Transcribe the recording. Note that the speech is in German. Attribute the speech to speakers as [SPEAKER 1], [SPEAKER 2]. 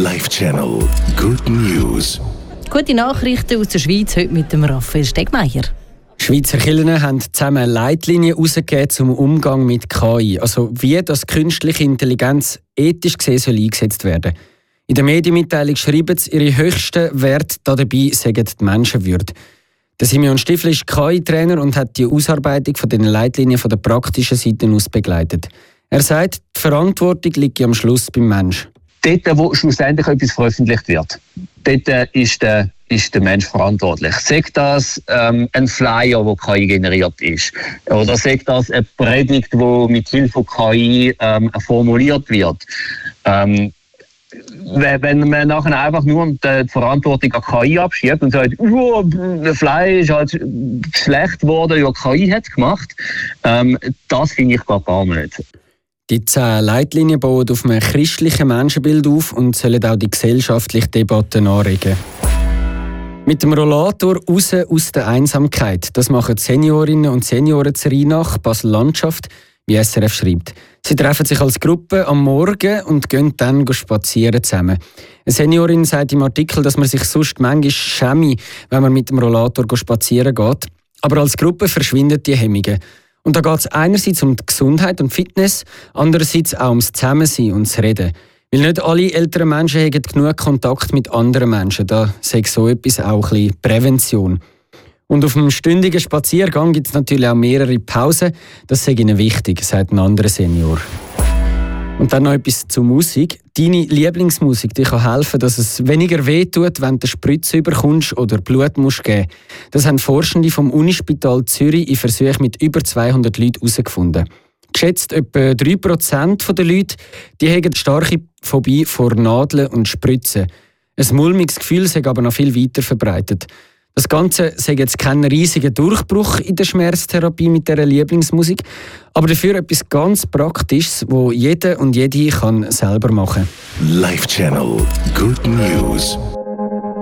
[SPEAKER 1] Live Channel Good News.
[SPEAKER 2] Gute Nachrichten aus der Schweiz heute mit dem Raphael Stegmeier.
[SPEAKER 3] Schweizer Kirchen haben zusammen eine Leitlinie herausgegeben zum Umgang mit KI, also wie das künstliche Intelligenz ethisch gesehen soll eingesetzt werden. In der Medienmitteilung schreiben sie, ihre höchsten Werte dabei seien die Menschenwürde. Der Simeon Stiefel ist KI-Trainer und hat die Ausarbeitung von den Leitlinien von der praktischen Seite aus begleitet. Er sagt, die Verantwortung liegt am Schluss beim Menschen.
[SPEAKER 4] Dort, wo schlussendlich etwas veröffentlicht wird, dort ist der Mensch verantwortlich. Sagt das ein Flyer, der KI generiert ist, oder sagt das eine Predigt, die mit Hilfe von KI formuliert wird. Wenn man nachher einfach nur die Verantwortung an KI abschiebt und sagt, der Flyer ist halt schlecht geworden, ja, KI hat es gemacht, das finde ich gar nicht.
[SPEAKER 3] Die 10 Leitlinien bauen auf einem christlichen Menschenbild auf und sollen auch die gesellschaftliche Debatte anregen. Mit dem Rollator raus aus der Einsamkeit. Das machen Seniorinnen und Senioren zu Rheinach, Basel-Landschaft, wie SRF schreibt. Sie treffen sich als Gruppe am Morgen und gehen dann spazieren zusammen. Eine Seniorin sagt im Artikel, dass man sich sonst manchmal schäme, wenn man mit dem Rollator spazieren geht. Aber als Gruppe verschwinden die Hemmungen. Und da geht es einerseits um die Gesundheit und Fitness, andererseits auch ums Zusammensein und das Reden. Weil nicht alle älteren Menschen haben genug Kontakt mit anderen Menschen. Da sagt so etwas auch ein bisschen Prävention. Und auf einem stündigen Spaziergang gibt es natürlich auch mehrere Pausen. Das sei ihnen wichtig, sagt ein anderer Senior. Und dann noch etwas zur Musik. Deine Lieblingsmusik die kann helfen, dass es weniger wehtut, wenn du Spritze überkommst oder Blut musst geben. Das haben Forschende vom Unispital Zürich in Versuchen mit über 200 Leuten herausgefunden. Geschätzt etwa 3% der Leute die haben eine starke Phobie vor Nadeln und Spritzen. Ein mulmiges Gefühl sei aber noch viel weiter verbreitet. Das Ganze sei jetzt kein riesiger Durchbruch in der Schmerztherapie mit dieser Lieblingsmusik, aber dafür etwas ganz Praktisches, das jeder und jede kann selber machen kann.
[SPEAKER 1] Live Channel Good News.